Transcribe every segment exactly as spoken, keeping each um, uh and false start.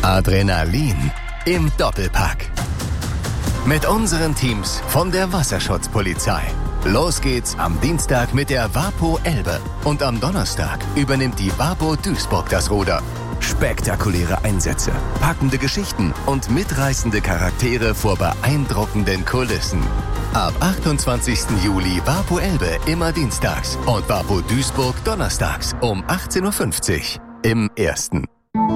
Adrenalin im Doppelpack. Mit unseren Teams von der Wasserschutzpolizei. Los geht's am Dienstag mit der Wapo Elbe. Und am Donnerstag übernimmt die Wapo Duisburg das Ruder. Spektakuläre Einsätze, packende Geschichten und mitreißende Charaktere vor beeindruckenden Kulissen. Ab achtundzwanzigsten Juli Wapo Elbe immer dienstags und Wapo Duisburg donnerstags um achtzehn Uhr fünfzig im Ersten.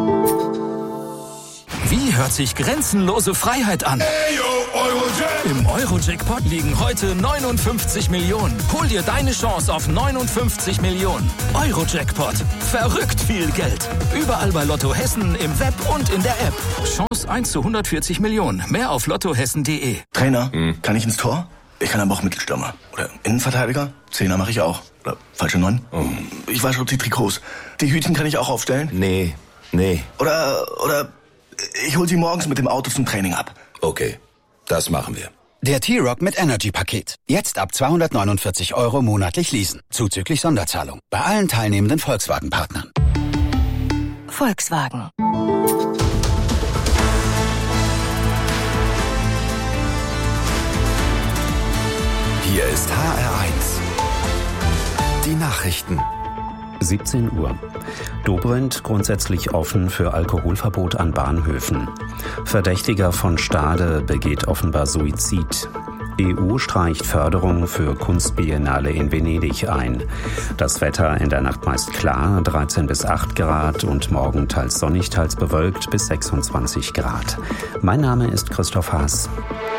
Wie hört sich grenzenlose Freiheit an? Im Euro-Jackpot liegen heute neunundfünfzig Millionen. Hol dir deine Chance auf neunundfünfzig Millionen. Euro-Jackpot. Verrückt viel Geld. Überall bei Lotto Hessen, im Web und in der App. Chance eins zu hundertvierzig Millionen. Mehr auf lottohessen punkt de. Trainer, hm. kann ich ins Tor? Ich kann aber auch Mittelstürmer. Oder Innenverteidiger? Zehner mache ich auch. Oder falsche Neun? Oh. Ich wasche die Trikots. Die Hütchen kann ich auch aufstellen? Nee, nee. Oder, oder ich hol sie morgens mit dem Auto zum Training ab. Okay, das machen wir. Der T-Rock mit Energy-Paket. Jetzt ab zweihundertneunundvierzig Euro monatlich leasen. Zuzüglich Sonderzahlung. Bei allen teilnehmenden Volkswagen-Partnern. Volkswagen. Hier ist H R eins. Die Nachrichten. siebzehn Uhr. Dobrindt grundsätzlich offen für Alkoholverbot an Bahnhöfen. Verdächtiger von Stade begeht offenbar Suizid. E U streicht Förderung für Kunstbiennale in Venedig ein. Das Wetter in der Nacht meist klar, dreizehn bis acht Grad und morgen teils sonnig, teils bewölkt bis sechsundzwanzig Grad. Mein Name ist Christoph Haas.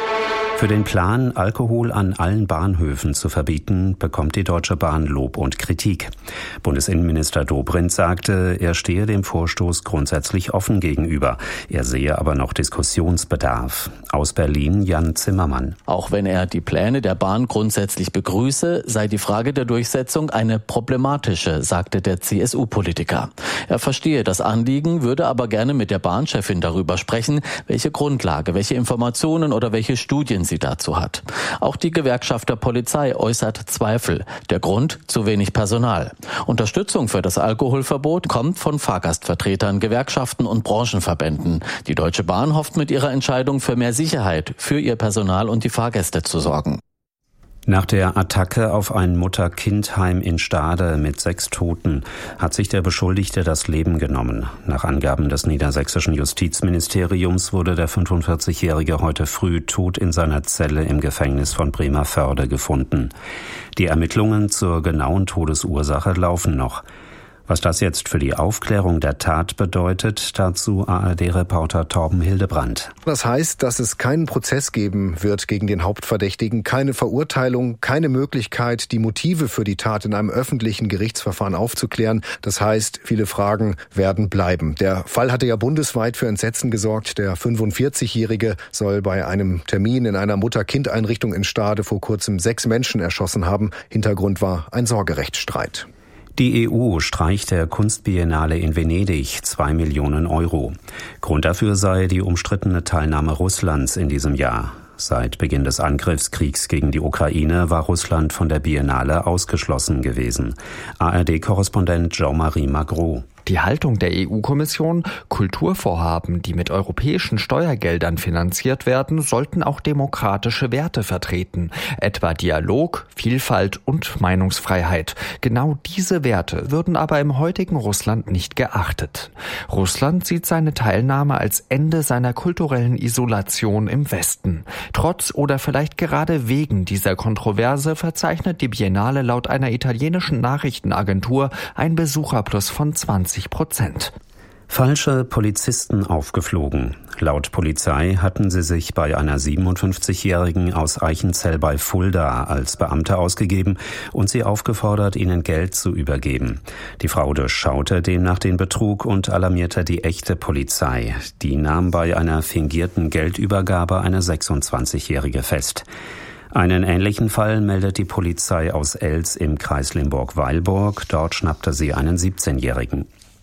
Für den Plan, Alkohol an allen Bahnhöfen zu verbieten, bekommt die Deutsche Bahn Lob und Kritik. Bundesinnenminister Dobrindt sagte, er stehe dem Vorstoß grundsätzlich offen gegenüber. Er sehe aber noch Diskussionsbedarf. Aus Berlin Jan Zimmermann. Auch wenn er die Pläne der Bahn grundsätzlich begrüße, sei die Frage der Durchsetzung eine problematische, sagte der C S U-Politiker. Er verstehe das Anliegen, würde aber gerne mit der Bahnchefin darüber sprechen, welche Grundlage, welche Informationen oder welche Studien sie dazu hat. Auch die Gewerkschaft der Polizei äußert Zweifel. Der Grund: zu wenig Personal. Unterstützung für das Alkoholverbot kommt von Fahrgastvertretern, Gewerkschaften und Branchenverbänden. Die Deutsche Bahn hofft mit ihrer Entscheidung für mehr Sicherheit für ihr Personal und die Fahrgäste zu sorgen. Nach der Attacke auf ein Mutter-Kind-Heim in Stade mit sechs Toten hat sich der Beschuldigte das Leben genommen. Nach Angaben des niedersächsischen Justizministeriums wurde der fünfundvierzigjährige heute früh tot in seiner Zelle im Gefängnis von Bremervörde gefunden. Die Ermittlungen zur genauen Todesursache laufen noch. Was das jetzt für die Aufklärung der Tat bedeutet, dazu A R D-Reporter Torben Hildebrandt. Das heißt, dass es keinen Prozess geben wird gegen den Hauptverdächtigen, keine Verurteilung, keine Möglichkeit, die Motive für die Tat in einem öffentlichen Gerichtsverfahren aufzuklären. Das heißt, viele Fragen werden bleiben. Der Fall hatte ja bundesweit für Entsetzen gesorgt. Der fünfundvierzigjährige soll bei einem Termin in einer Mutter-Kind-Einrichtung in Stade vor kurzem sechs Menschen erschossen haben. Hintergrund war ein Sorgerechtsstreit. Die E U streicht der Kunstbiennale in Venedig zwei Millionen Euro. Grund dafür sei die umstrittene Teilnahme Russlands in diesem Jahr. Seit Beginn des Angriffskriegs gegen die Ukraine war Russland von der Biennale ausgeschlossen gewesen. A R D-Korrespondent Jean-Marie Magro. Die Haltung der E U-Kommission: Kulturvorhaben, die mit europäischen Steuergeldern finanziert werden, sollten auch demokratische Werte vertreten, etwa Dialog, Vielfalt und Meinungsfreiheit. Genau diese Werte würden aber im heutigen Russland nicht geachtet. Russland sieht seine Teilnahme als Ende seiner kulturellen Isolation im Westen. Trotz oder vielleicht gerade wegen dieser Kontroverse verzeichnet die Biennale laut einer italienischen Nachrichtenagentur ein Besucherplus von zwanzig Prozent. Falsche Polizisten aufgeflogen. Laut Polizei hatten sie sich bei einer siebenundfünfzigjährigen aus Eichenzell bei Fulda als Beamte ausgegeben und sie aufgefordert, ihnen Geld zu übergeben. Die Frau durchschaute demnach den Betrug und alarmierte die echte Polizei. Die nahm bei einer fingierten Geldübergabe eine sechsundzwanzigjährige fest. Einen ähnlichen Fall meldet die Polizei aus Els im Kreis Limburg-Weilburg. Dort schnappte sie einen siebzehnjährigen.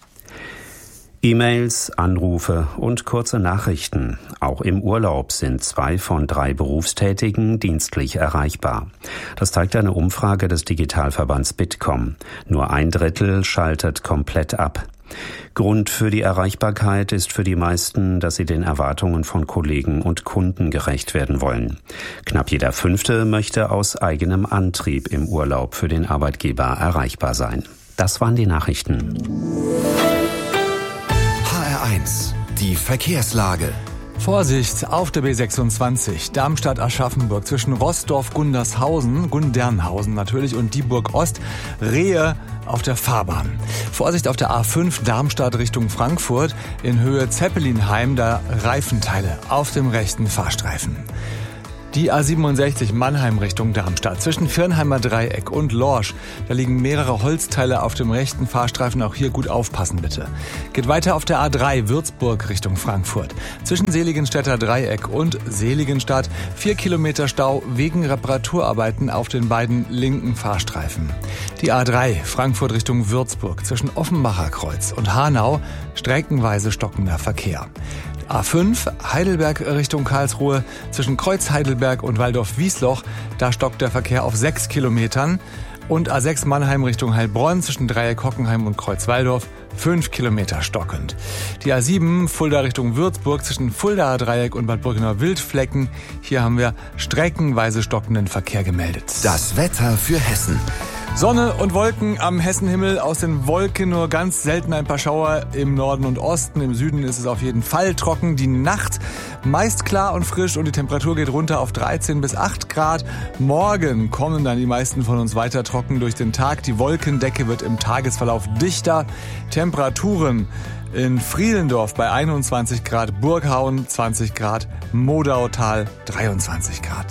E-Mails, Anrufe und kurze Nachrichten. Auch im Urlaub sind zwei von drei Berufstätigen dienstlich erreichbar. Das zeigt eine Umfrage des Digitalverbands Bitkom. Nur ein Drittel schaltet komplett ab. Grund für die Erreichbarkeit ist für die meisten, dass sie den Erwartungen von Kollegen und Kunden gerecht werden wollen. Knapp jeder Fünfte möchte aus eigenem Antrieb im Urlaub für den Arbeitgeber erreichbar sein. Das waren die Nachrichten. H R eins, die Verkehrslage. Vorsicht auf der B sechsundzwanzig, Darmstadt-Aschaffenburg zwischen Rossdorf-Gundershausen, Gundernhausen natürlich, und Dieburg-Ost, Rehe auf der Fahrbahn. Vorsicht auf der A fünf Darmstadt Richtung Frankfurt in Höhe Zeppelinheim, da Reifenteile auf dem rechten Fahrstreifen. Die A siebenundsechzig Mannheim Richtung Darmstadt zwischen Firnheimer Dreieck und Lorsch. Da liegen mehrere Holzteile auf dem rechten Fahrstreifen. Auch hier gut aufpassen, bitte. Geht weiter auf der A drei Würzburg Richtung Frankfurt. Zwischen Seligenstädter Dreieck und Seligenstadt vier Kilometer Stau wegen Reparaturarbeiten auf den beiden linken Fahrstreifen. Die A drei Frankfurt Richtung Würzburg zwischen Offenbacher Kreuz und Hanau streckenweise stockender Verkehr. A fünf Heidelberg Richtung Karlsruhe zwischen Kreuz Heidelberg und Waldorf-Wiesloch, da stockt der Verkehr auf sechs Kilometern. Und A sechs Mannheim Richtung Heilbronn zwischen Dreieck Hockenheim und Kreuz Waldorf fünf Kilometer stockend. Die A sieben Fulda Richtung Würzburg zwischen Fuldaer Dreieck und Bad Burgener Wildflecken, hier haben wir streckenweise stockenden Verkehr gemeldet. Das Wetter für Hessen. Sonne und Wolken am Hessenhimmel, aus den Wolken nur ganz selten ein paar Schauer im Norden und Osten. Im Süden ist es auf jeden Fall trocken. Die Nacht meist klar und frisch und die Temperatur geht runter auf dreizehn bis acht Grad. Morgen kommen dann die meisten von uns weiter trocken durch den Tag. Die Wolkendecke wird im Tagesverlauf dichter. Temperaturen in Friedendorf bei einundzwanzig Grad, Burghauen zwanzig Grad, Modautal dreiundzwanzig Grad.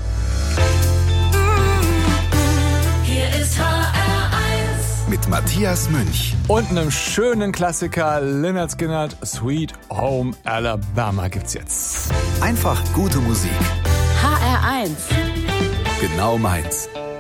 Mit Matthias Münch. Und einem schönen Klassiker, Lynyrd Skynyrd, Sweet Home Alabama gibt's jetzt. Einfach gute Musik. H R eins. Genau meins.